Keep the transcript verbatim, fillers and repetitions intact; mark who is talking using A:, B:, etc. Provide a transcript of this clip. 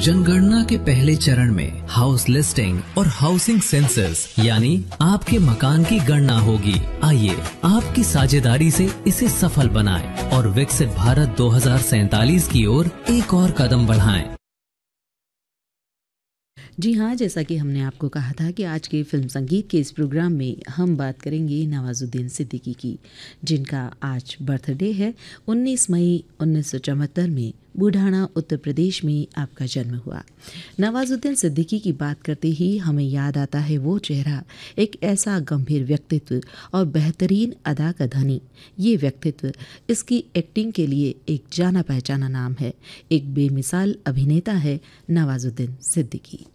A: जनगणना के पहले चरण में हाउस लिस्टिंग और हाउसिंग सेंसस यानी आपके मकान की गणना होगी। आइए आपकी साझेदारी से इसे सफल बनाएं और विकसित भारत दो हज़ार सैंतालीस की ओर एक और कदम बढ़ाएं।
B: जी हाँ, जैसा कि हमने आपको कहा था कि आज के फिल्म संगीत के इस प्रोग्राम में हम बात करेंगे नवाजुद्दीन सिद्दीकी की, जिनका आज बर्थडे है। उन्नीस मई उन्नीस सौ चौहत्तर में बुढ़ाना उत्तर प्रदेश में आपका जन्म हुआ। नवाजुद्दीन सिद्दीकी की बात करते ही हमें याद आता है वो चेहरा, एक ऐसा गंभीर व्यक्तित्व और बेहतरीन अदा का धनी। ये व्यक्तित्व इसकी एक्टिंग के लिए एक जाना पहचाना नाम है। एक बेमिसाल अभिनेता है नवाजुद्दीन सिद्दीकी।